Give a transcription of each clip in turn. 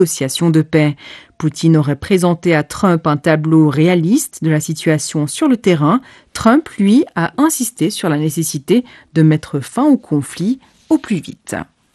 négociations de paix. Poutine aurait présenté à Trump un tableau réaliste de la situation sur le terrain. Trump, lui, a insisté sur la nécessité de mettre fin au conflit au plus vite.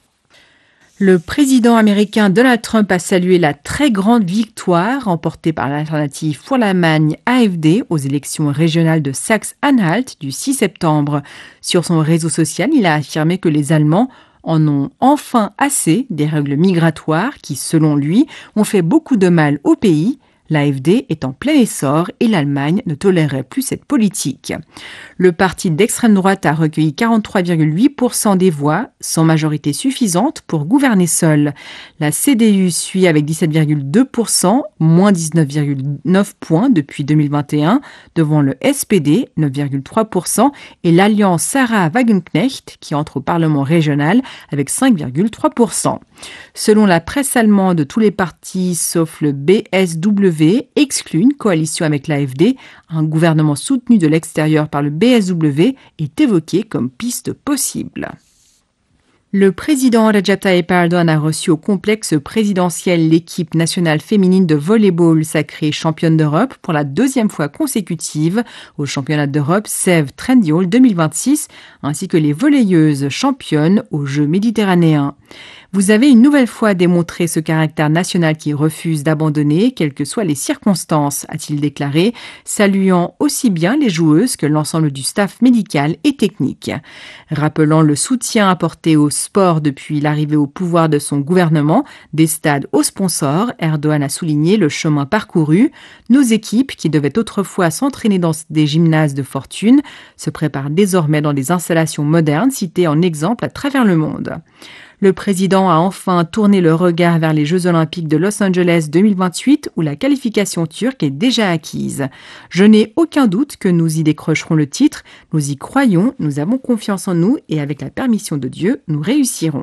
Le président américain Donald Trump a salué la très grande victoire remportée par l'alternative pour l'Allemagne AfD aux élections régionales de Saxe-Anhalt du 6 septembre. Sur son réseau social, il a affirmé que les Allemands en ont enfin assez des règles migratoires qui, selon lui, ont fait beaucoup de mal au pays. L'AfD est en plein essor et l'Allemagne ne tolérerait plus cette politique. Le parti d'extrême droite a recueilli 43,8% des voix, sans majorité suffisante pour gouverner seul. La CDU suit avec 17,2%, moins 19,9 points depuis 2021, devant le SPD, 9,3%, et l'Alliance Sarah Wagenknecht, qui entre au Parlement régional, avec 5,3%. Selon la presse allemande, tous les partis, sauf le BSW, excluent une coalition avec l'AfD. Un gouvernement soutenu de l'extérieur par le BSW est évoqué comme piste possible. Le président Recep Tayyip Erdogan a reçu au complexe présidentiel l'équipe nationale féminine de volley-ball sacrée championne d'Europe pour la deuxième fois consécutive au championnat d'Europe Sèvres Trendyol 2026, ainsi que les volleyeuses championnes aux Jeux méditerranéens. Vous avez une nouvelle fois démontré ce caractère national qui refuse d'abandonner, quelles que soient les circonstances, a-t-il déclaré, saluant aussi bien les joueuses que l'ensemble du staff médical et technique. Rappelant le soutien apporté au sport depuis l'arrivée au pouvoir de son gouvernement, des stades aux sponsors, Erdogan a souligné le chemin parcouru. Nos équipes, qui devaient autrefois s'entraîner dans des gymnases de fortune, se préparent désormais dans des installations modernes citées en exemple à travers le monde. Le président a enfin tourné le regard vers les Jeux Olympiques de Los Angeles 2028 où la qualification turque est déjà acquise. Je n'ai aucun doute que nous y décrocherons le titre, nous y croyons, nous avons confiance en nous et avec la permission de Dieu, nous réussirons.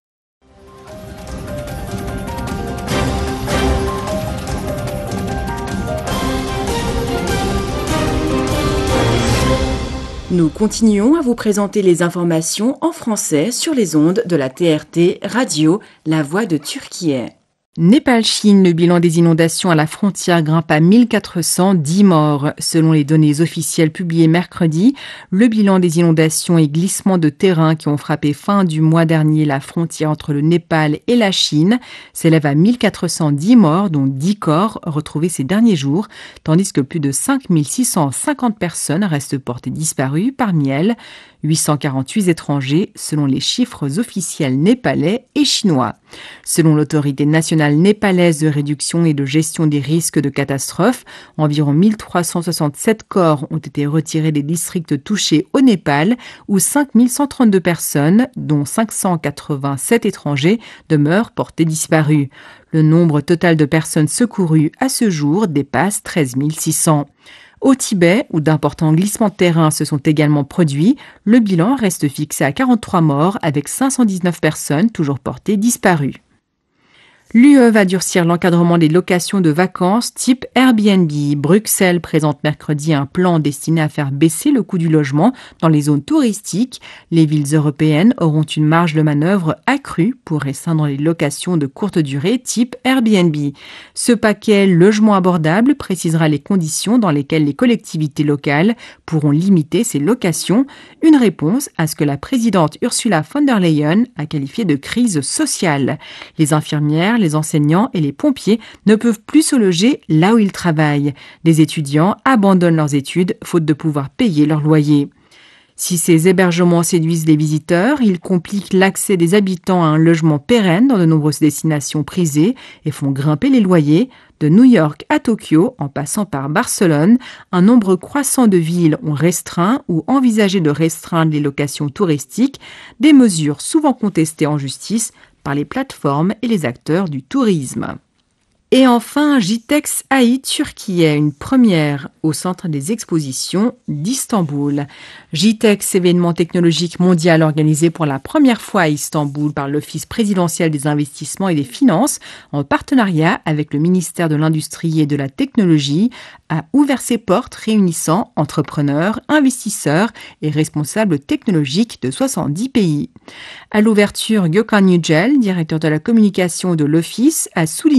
Nous continuons à vous présenter les informations en français sur les ondes de la TRT Radio, La Voix de Turquie. Népal-Chine, le bilan des inondations à la frontière grimpe à 1410 morts. Selon les données officielles publiées mercredi, le bilan des inondations et glissements de terrain qui ont frappé fin du mois dernier la frontière entre le Népal et la Chine s'élève à 1410 morts, dont 10 corps retrouvés ces derniers jours, tandis que plus de 5650 personnes restent portées disparues, parmi elles 848 étrangers selon les chiffres officiels népalais et chinois. Selon l'autorité nationale népalaise de réduction et de gestion des risques de catastrophes, environ 1367 corps ont été retirés des districts touchés au Népal où 5132 personnes, dont 587 étrangers, demeurent portées disparues. Le nombre total de personnes secourues à ce jour dépasse 13 600. Au Tibet, où d'importants glissements de terrain se sont également produits, le bilan reste fixé à 43 morts avec 519 personnes toujours portées disparues. L'UE va durcir l'encadrement des locations de vacances type Airbnb. Bruxelles présente mercredi un plan destiné à faire baisser le coût du logement dans les zones touristiques. Les villes européennes auront une marge de manœuvre accrue pour restreindre les locations de courte durée type Airbnb. Ce paquet logement abordable précisera les conditions dans lesquelles les collectivités locales pourront limiter ces locations. Une réponse à ce que la présidente Ursula von der Leyen a qualifié de crise sociale. Les infirmières, les enseignants et les pompiers ne peuvent plus se loger là où ils travaillent. Des étudiants abandonnent leurs études faute de pouvoir payer leur loyer. Si ces hébergements séduisent les visiteurs, ils compliquent l'accès des habitants à un logement pérenne dans de nombreuses destinations prisées et font grimper les loyers. De New York à Tokyo, en passant par Barcelone, un nombre croissant de villes ont restreint ou envisagé de restreindre les locations touristiques, des mesures souvent contestées en justice par les plateformes et les acteurs du tourisme. Et enfin, JITEX AI Turquie, une première au centre des expositions d'Istanbul. JITEX, événement technologique mondial organisé pour la première fois à Istanbul par l'Office présidentiel des investissements et des finances, en partenariat avec le ministère de l'Industrie et de la Technologie, a ouvert ses portes réunissant entrepreneurs, investisseurs et responsables technologiques de 70 pays. À l'ouverture, Gökhan Yücel, directeur de la communication de l'Office, a souligné